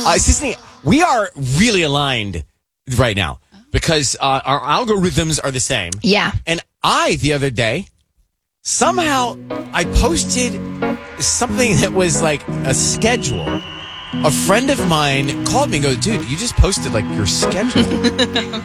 Sisney, we are really aligned right now because our algorithms are the same. Yeah. And the other day, somehow I posted something that was like a schedule. A friend of mine called me and goes, dude, you just posted like your schedule.